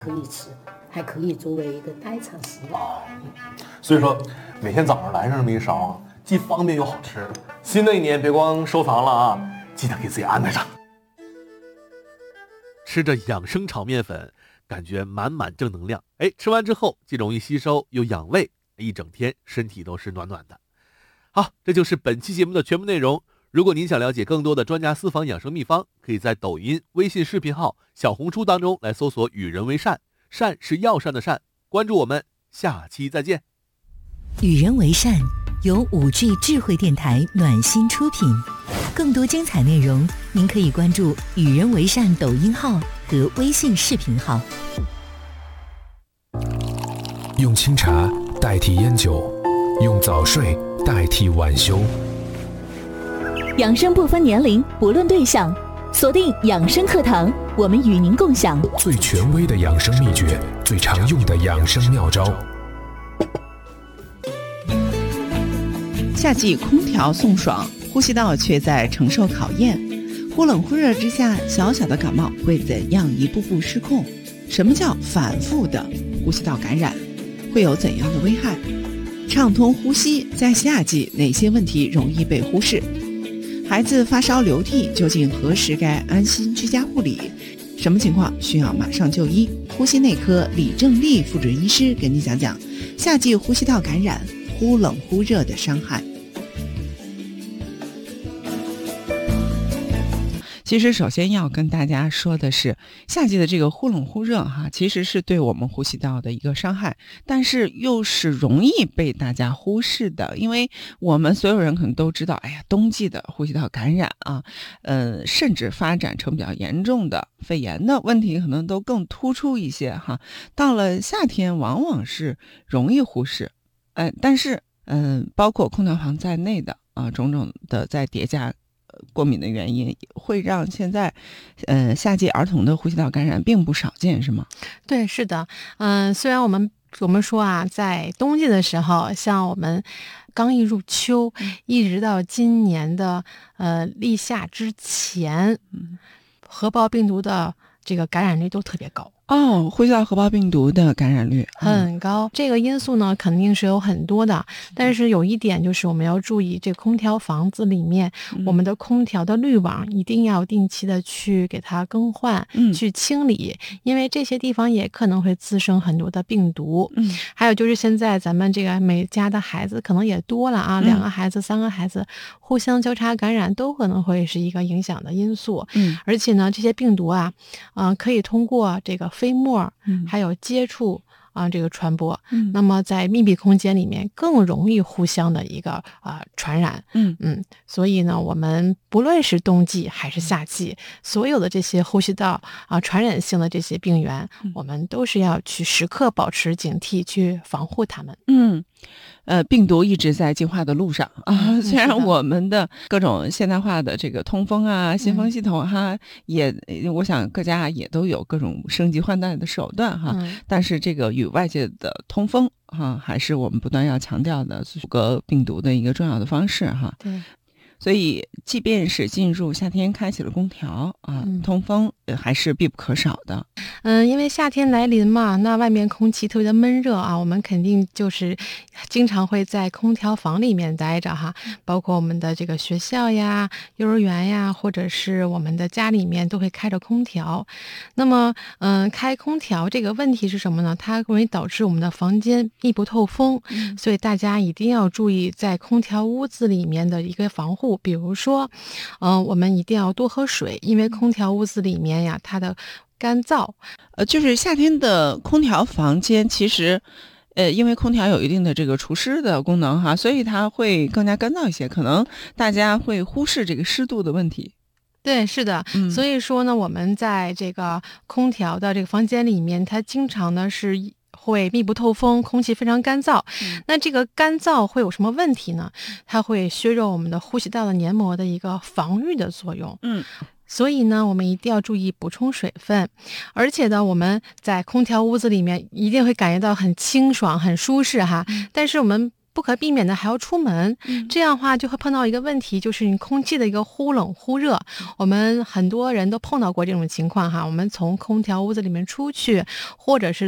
可以吃，还可以作为一个代偿食物。 所以说每天早上来上这么一勺，既方便又好吃。新的一年别光收藏了啊，记得给自己安排上。 吃着养生炒面粉，感觉满满正能量。吃完之后既容易吸收又养胃，一整天身体都是暖暖的。好，这就是本期节目的全部内容。如果您想了解更多的专家私房养生秘方，可以在抖音、微信视频号、小红书当中来搜索与人为善，善是药膳的善。关注我们，下期再见。 与人为善由5G 智慧电台暖心出品，更多精彩内容您可以关注与人为善抖音号和微信视频号。 用清茶代替烟酒，用早睡代替晚休。 养生不分年龄，不论对象，锁定养生课堂，我们与您共享最权威的养生秘诀，最常用的养生妙招。 夏季空调送爽，呼吸道却在承受考验。忽冷忽热之下，小小的感冒会怎样一步步失控？什么叫反复的呼吸道感染？会有怎样的危害？畅通呼吸，在夏季哪些问题容易被忽视？孩子发烧流涕，究竟何时该安心居家护理？什么情况需要马上就医？呼吸内科李正丽副主任医师跟你讲讲夏季呼吸道感染忽冷忽热的伤害。其实首先要跟大家说的是，夏季的这个忽冷忽热其实是对我们呼吸道的一个伤害，但是又是容易被大家忽视的。因为我们所有人可能都知道，冬季的呼吸道感染甚至发展成比较严重的肺炎的问题可能都更突出一些到了夏天往往是容易忽视，但是包括空调房在内的种种的在叠加过敏的原因，会让现在夏季儿童的呼吸道感染并不少见，是吗？ 对，是的。虽然我们说在冬季的时候，像我们刚一入秋，一直到今年的立夏之前，核胞病毒的这个感染率都特别高。 呼吸道核胞病毒的感染率很高。这个因素呢肯定是有很多的，但是有一点就是我们要注意，这空调房子里面我们的空调的滤网一定要定期的去给它更换，去清理，因为这些地方也可能会滋生很多的病毒。还有就是现在咱们这个每家的孩子可能也多了2个孩子3个孩子互相交叉感染，都可能会是一个影响的因素。而且呢这些病毒可以通过这个飞沫还有接触这个传播，那么在密闭空间里面更容易互相的一个传染。所以呢我们不论是冬季还是夏季，所有的这些呼吸道传染性的这些病源，我们都是要去时刻保持警惕，去防护它们。 病毒一直在进化的路上虽然我们的各种现代化的这个通风新风系统也我想各家也都有各种升级换代的手段但是这个与外界的通风还是我们不断要强调的阻隔病毒的一个重要的方式对。 所以即便是进入夏天开启了空调通风还是必不可少的。 因为夏天来临嘛，那外面空气特别的闷热我们肯定就是经常会在空调房里面待着包括我们的这个学校呀、幼儿园呀，或者是我们的家里面都会开着空调。那么开空调这个问题是什么呢？它容易导致我们的房间密不透风，所以大家一定要注意在空调屋子里面的一个防护。比如说我们一定要多喝水，因为空调屋子里面呀它的干燥。 就是夏天的空调房间其实因为空调有一定的这个除湿的功能所以它会更加干燥一些，可能大家会忽视这个湿度的问题。 对，是的。所以说呢我们在这个空调的这个房间里面，它经常呢是会密不透风，空气非常干燥。那这个干燥会有什么问题呢？它会削弱我们的呼吸道的黏膜的一个防御的作用。所以呢我们一定要注意补充水分。而且呢我们在空调屋子里面一定会感觉到很清爽很舒适但是我们不可避免的还要出门，这样的话就会碰到一个问题，就是你空气的一个忽冷忽热。我们很多人都碰到过这种情况哈，我们从空调屋子里面出去，或者是